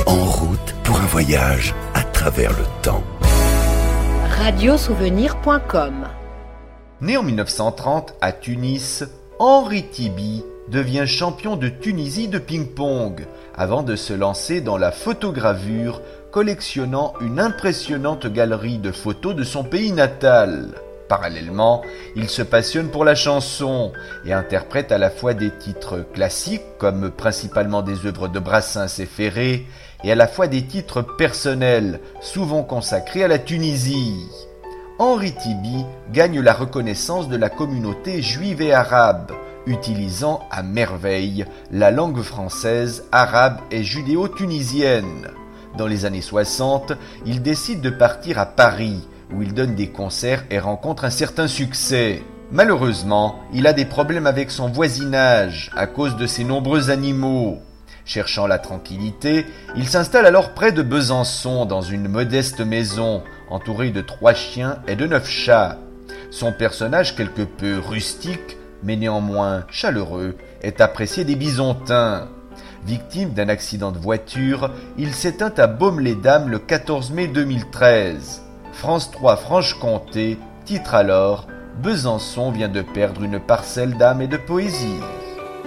En route pour un voyage à travers le temps. Radiosouvenir.com. Né en 1930 à Tunis, Henri Tibi devient champion de Tunisie de ping-pong avant de se lancer dans la photogravure, collectionnant une impressionnante galerie de photos de son pays natal. Parallèlement, il se passionne pour la chanson et interprète à la fois des titres classiques, comme principalement des œuvres de Brassens et Ferré, et à la fois des titres personnels, souvent consacrés à la Tunisie. Henri Tibi gagne la reconnaissance de la communauté juive et arabe, utilisant à merveille la langue française, arabe et judéo-tunisienne. Dans les années 60, il décide de partir à Paris, où il donne des concerts et rencontre un certain succès. Malheureusement, il a des problèmes avec son voisinage à cause de ses nombreux animaux. Cherchant la tranquillité, il s'installe alors près de Besançon dans une modeste maison, entourée de 3 chiens et de 9 chats. Son personnage quelque peu rustique, mais néanmoins chaleureux, est apprécié des Bisontins. Victime d'un accident de voiture, il s'éteint à Baume-les-Dames le 14 mai 2013. France 3 Franche-Comté titre alors « Besançon vient de perdre une parcelle d'âme et de poésie ».